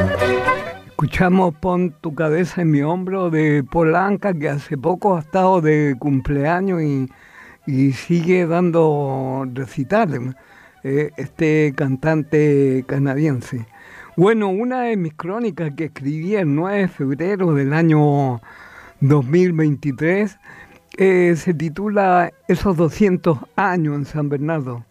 Escuchamos Pon tu cabeza en mi hombro de Polanca, que hace poco ha estado de cumpleaños y sigue dando recitales, este cantante canadiense. Bueno, una de mis crónicas que escribí el 9 de febrero del año 2023 se titula Esos 200 años en San Bernardo.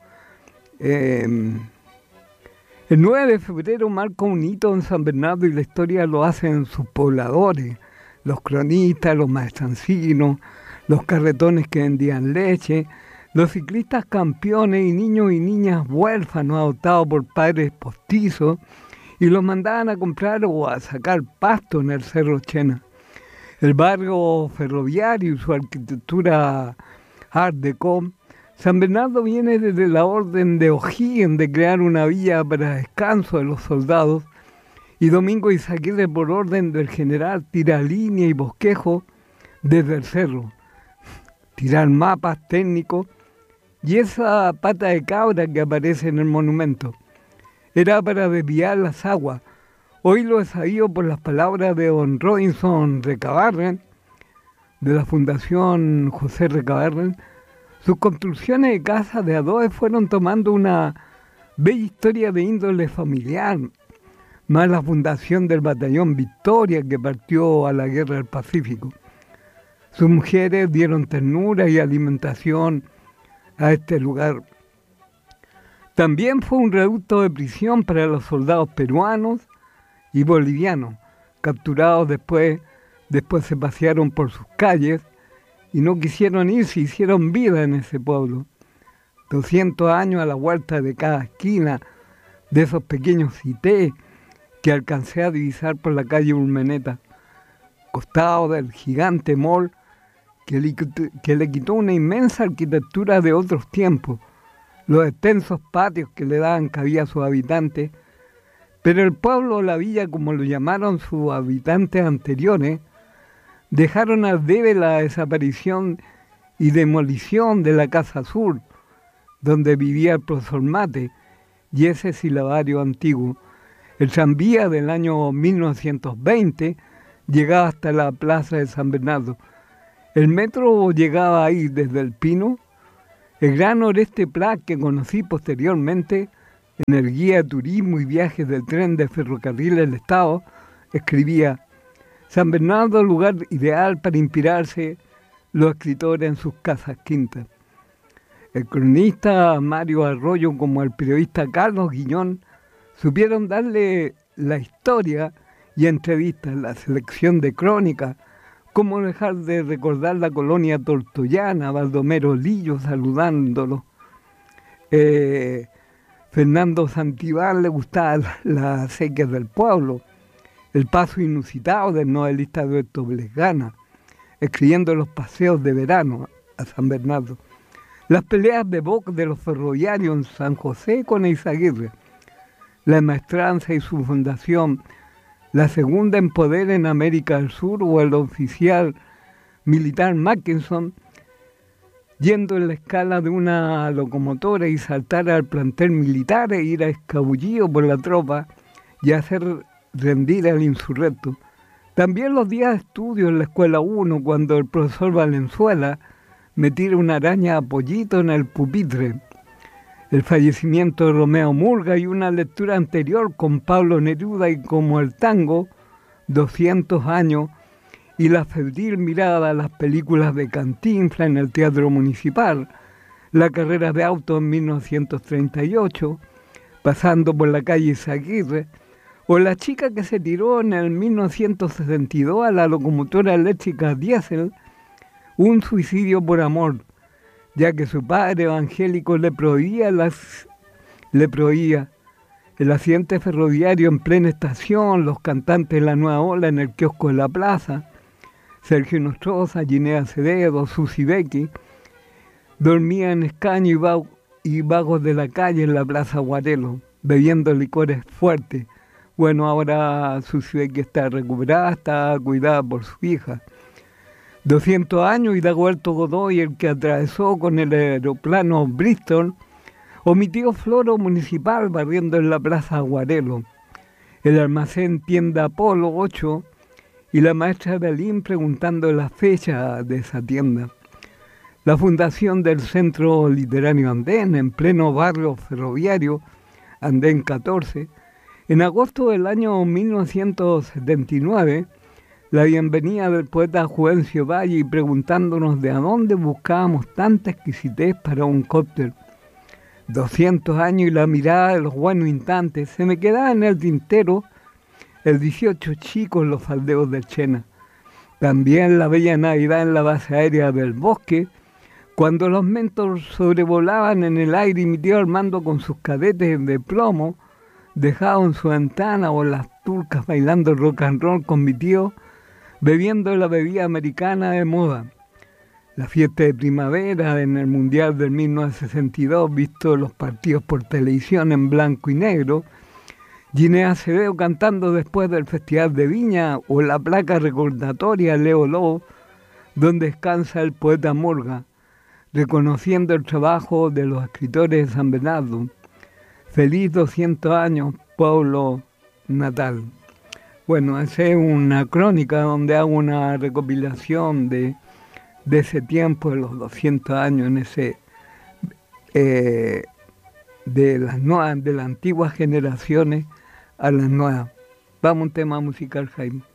El 9 de febrero marca un hito en San Bernardo y la historia lo hacen sus pobladores, los cronistas, los maestrancinos, los carretones que vendían leche, los ciclistas campeones y niños y niñas huérfanos adoptados por padres postizos y los mandaban a comprar o a sacar pasto en el Cerro Chena. El barrio ferroviario y su arquitectura art déco. San Bernardo viene desde la orden de O'Higgins de crear una villa para descanso de los soldados y Domingo Izaguirre por orden del general tira línea y bosquejo desde el cerro, tirar mapas técnicos y esa pata de cabra que aparece en el monumento. Era para desviar las aguas. Hoy lo he sabido por las palabras de don Robinson Recabarren, de la Fundación José Recabarren. Sus construcciones de casas de adobe fueron tomando una bella historia de índole familiar, más la fundación del Batallón Victoria que partió a la Guerra del Pacífico. Sus mujeres dieron ternura y alimentación a este lugar. También fue un reducto de prisión para los soldados peruanos y bolivianos, capturados después se pasearon por sus calles y no quisieron irse, hicieron vida en ese pueblo. 200 años a la vuelta de cada esquina de esos pequeños cité que alcancé a divisar por la calle Urmeneta, costado del gigante mall que le quitó una inmensa arquitectura de otros tiempos, los extensos patios que le daban cabida a sus habitantes, pero el pueblo o la villa, como lo llamaron sus habitantes anteriores, dejaron al debe la desaparición y demolición de la Casa Sur, donde vivía el profesor Mate, y ese silabario antiguo. El tranvía del año 1920 llegaba hasta la plaza de San Bernardo. El metro llegaba ahí desde El Pino. El gran Oreste Pla, que conocí posteriormente en el guía de turismo y viajes del tren de ferrocarril del Estado, escribía: San Bernardo, lugar ideal para inspirarse los escritores en sus casas quintas. El cronista Mario Arroyo como el periodista Carlos Guiñón supieron darle la historia y entrevistas, la selección de crónicas, cómo dejar de recordar la colonia tortoyana, Baldomero Lillo saludándolo. Fernando Santibán le gustaban las sequias del pueblo. El paso inusitado del novelista Alberto Blesgana, escribiendo los paseos de verano a San Bernardo. Las peleas de box de los ferroviarios en San José con Eizaguirre. La maestranza y su fundación, la segunda en poder en América del Sur, o el oficial militar Mackinson, yendo en la escala de una locomotora y saltar al plantel militar e ir a escabullido por la tropa y hacer rendir al insurrecto. También los días de estudio en la Escuela 1, cuando el profesor Valenzuela me tira una araña a pollito en el pupitre. El fallecimiento de Romeo Murga y una lectura anterior con Pablo Neruda y como el tango, 200 años, y la febril mirada a las películas de Cantinflas en el Teatro Municipal, la carrera de auto en 1938, pasando por la calle Izaguirre, o la chica que se tiró en el 1962 a la locomotora eléctrica diésel, un suicidio por amor, ya que su padre evangélico le prohibía el accidente ferroviario en plena estación, los cantantes de la nueva ola en el kiosco de la plaza, Sergio Nostroza, Ginea Acevedo, Susi Becky, dormía en escaño y vagos de la calle en la plaza Guarelo, bebiendo licores fuertes. Bueno, ahora Susi Becky está recuperada, está cuidada por su hija. 200 años y Dagoberto Godoy, el que atravesó con el aeroplano Bristol, o mi tío Floro municipal barriendo en la plaza Guarelo. el almacén Tienda Polo 8 y la maestra Belín preguntando la fecha de esa tienda. La fundación del Centro Literario Andén, en pleno barrio ferroviario, Andén 14, en agosto del año 1979, la bienvenida del poeta Juvencio Valle preguntándonos de a dónde buscábamos tanta exquisitez para un cóctel. 200 años y la mirada de los buenos instantes, se me quedaba en el tintero el 18 chicos los faldeos del Chena. También la bella Navidad en la base aérea del Bosque, cuando los mentos sobrevolaban en el aire y mi tío Armando con sus cadetes de plomo dejaba en su ventana, o las turcas bailando rock and roll con mi tío, bebiendo la bebida americana de moda. La fiesta de primavera en el Mundial del 1962, visto los partidos por televisión en blanco y negro, Ginea Acevedo cantando después del Festival de Viña, o la placa recordatoria Leo Lobo, donde descansa el poeta Morga, reconociendo el trabajo de los escritores de San Bernardo. Feliz 200 años, pueblo natal. Bueno, esa es una crónica donde hago una recopilación de ese tiempo, de los 200 años, en ese de las antiguas generaciones a las nuevas. Vamos a un tema musical, Jaime.